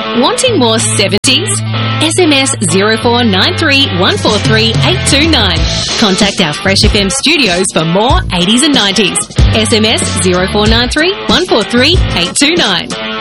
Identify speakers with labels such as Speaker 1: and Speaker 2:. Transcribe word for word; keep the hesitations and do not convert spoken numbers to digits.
Speaker 1: Wanting more seventies? S M S zero four nine three one four three eight two nine. Contact our Fresh F M studios for more eighties and nineties. S M S zero four nine three one four three eight two nine.